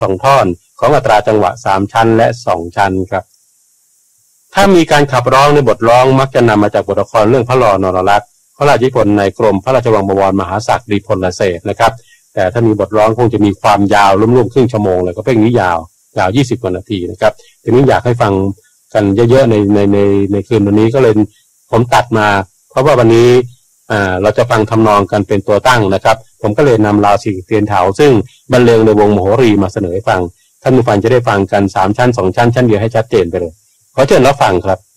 2 ท่อนของอัตราจังหวะ3 ชั้นและ2 ชั้นครับถ้ามีการขับร้องในบทร้องมักจะนำมาจากบทละครเรื่องพระลอนรรัตน์พระราชนิพนธ์ในกรมพระราชวังบวรมหาศักดิพลเศรษฐ์นะครับแต่ถ้ามีบทร้องคงจะมีความยาวร่วมๆครึ่งชั่วโมงเลยก็เพลงนี้ยาว20 กว่านาทีนะครับทีนี้อยากให้ฟังกันเยอะๆในคืนวันนี้ก็เลยผมตัดมาเพราะว่าวันนี้เราจะฟังทำนองกันเป็นตัวตั้งนะครับผมก็เลยนำราวสี่เตียนเถาซึ่งบรรเลงในวงมโหรีมาเสนอให้ฟังท่านผู้ฟังจะได้ฟังกัน3 ชั้น2 ชั้นชั้นเดียวให้ชัดเจนไปเลยขอเชิญรับฟังครับ